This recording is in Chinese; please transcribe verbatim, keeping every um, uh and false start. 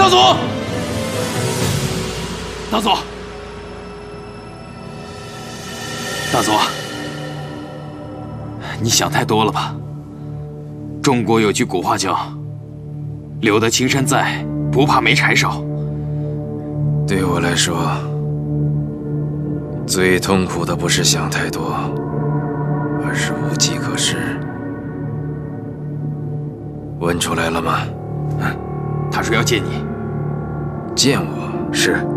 大佐，大佐，大佐，你想太多了吧？中国有句古话叫“留得青山在，不怕没柴烧”。 对我来说，最痛苦的不是想太多，而是无计可施。问出来了吗？ 他说要见你。 见我？是。